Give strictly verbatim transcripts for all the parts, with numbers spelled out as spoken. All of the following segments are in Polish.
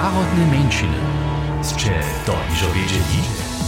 Narodne mężczyzny. Scze to iżo wiedzieli?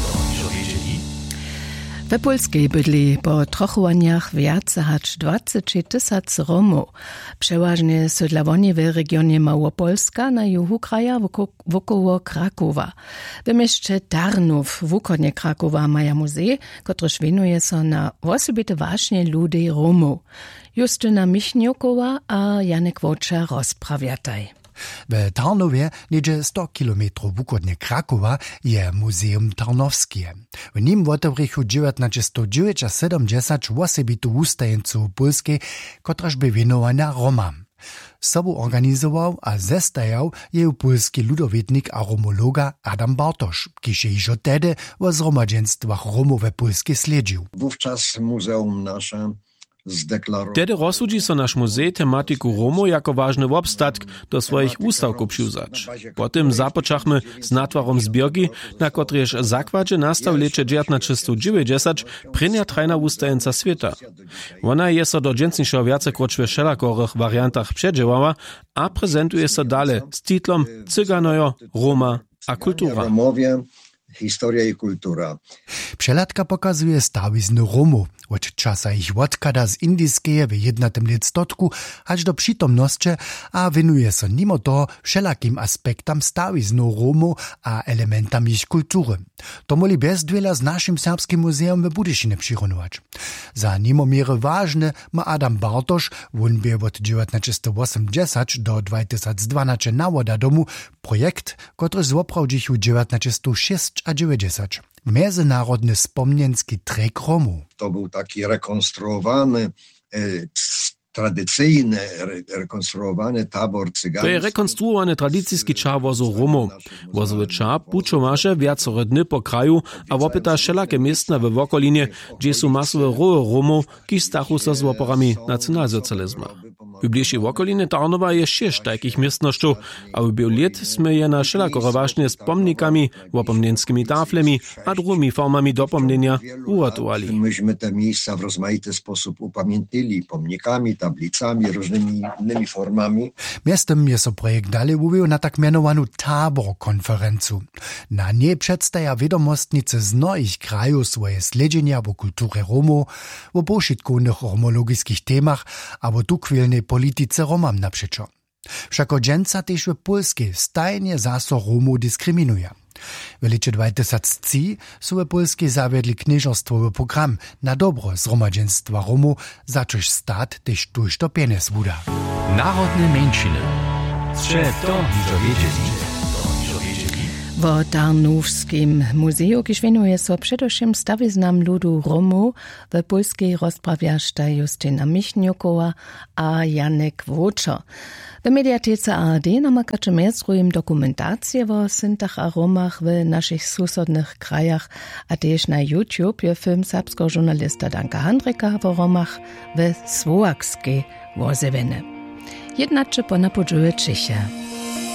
We Polskiej bydli po trochowaniach więcej hač dwadzieścia tysięcy Romów. Przeważnie są dla oni w regionie Małopolska na juhu kraja wokoło Krakowa. W mieście Tarnów w ukonie Krakowa mają muzej, który szwinuje się na osobite właśnie ludzi Romów. Justyna Michniukowa a Janek Wocza rozprawiataj. W Tarnowie, niedzie sto kilometrów wukodnie Krakowa, je Muzeum Tarnowskie. W nim otewrichu dziewiętnaście siedemdziesiąt osobitu wustajeńców Polskiej, kotraż by wienowana Romam. Sobu organizował a zestajał je polski ludowitnik a romologa Adam Bartosz, kiż je iżo tedy o zgromadzeństwach Romowe Polskie sledził. Wówczas muzeum nasze Tedy rozsudzi so nasz muzej tematiku Romu jako ważny obstatk do swoich ustawków przyuzać. Potem zapoczachmy z natwarom zbierki, na którejż zakładzie nastał lecie dziewiętnaście dziewięćdziesiąt prynja trajna ustajenca świata. Ona je so do dżęsniejszego wiacekroć w wszelakorych wariantach przedziewała, a prezentuje so dalej z tytułem Cyganojo, Roma a kultura. Historia i kultura. Przeladka pokazuje stawizny Romów, od czasa ich odkada z indyjskie w jednatym liczstotku, aż do przytomności, a winuje się mimo to wszelakim aspektam stawizny Romów a elementam ich kultury. To moli bez dwiela z naszym serbskim muzeum w Budyszynie przychonować. Za nimomierę ważne ma Adam Bartosz, on był od dziewiętnaście osiemdziesiąt do dwa tysiące dwanaście nawoda domu projekt, który zoprawdził dziewiętnaście sześć a dziewięćdziesiąt. Międzynarodny wspomnienski trek Romów. To był taki rekonstruowany, e, tradycyjny, re, rekonstruowany tabor cygański. To jest rekonstruowany tradycyjski czar wozu Romów. Wozowy czar puczomasze wiacore dny po kraju, a wopyta wszelakie miejsca w okolinie, gdzie są masowe roje Romów, kiż stachu so z oporami nacjonalsocjalizmu. W bliższej okolinie Tarnowa jest sześć takich miejscnościów, a w biegu lat sme je na wszelakore ważne z pomnikami, opomnienskimi taflemi a drugimi formami dopomnienia uratowali. Myśmy te miejsca w rozmaity sposób upamiętnili pomnikami, tablicami, różnymi innymi formami. Miastem jest so projekt dalej uwił na tak mianowaną Tabor-konferencu. Na niej przedstawia wiadomostnicy z mnohich krajów swoje sledzenia o kulturze Romów, o poszitkowych romologickich temach, a o tukwilnej polityce Romam naprzeczo. Wszako dżęca też w Polskiej stajnie zaso Romów dyskryminuje. W lecie dwa tysiące trzy są w Polskiej zawiedli knieżostwowy program na dobro zgromadzeństwa Romów, za což stat też tuż to pieniądz wuda. Narodne mężczyzny. Scze to iżo wiedzieli? W Tarnówskim muzeju kieszwenuje so przedewším stawiznam ludu Romów w Polskiej rozprawiaszta Justyna Michniukowa a Janek Wocza. W mediatece A R D namakacze mezrujem dokumentacje o syntach a Romach w naszych susodnych krajach, a też na YouTube je film serbskiego żurnalista Danka Handryka o Romach w Słowackiej Wozewene. Jednacze po napodżuje Czysie.